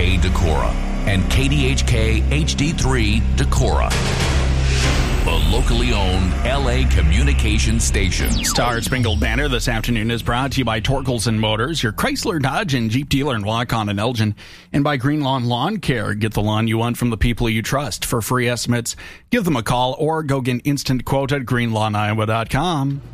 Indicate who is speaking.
Speaker 1: KDHK Decorah and KDHK HD3 Decorah. The locally owned LA communication station.
Speaker 2: Star Spangled Banner this afternoon is brought to you by Torkelson Motors, your Chrysler, Dodge, and Jeep dealer in Waukon and Elgin, and by Green Lawn Lawn Care. Get the lawn you want from the people you trust. For free estimates, give them a call or go get an instant quote at greenlawniowa.com.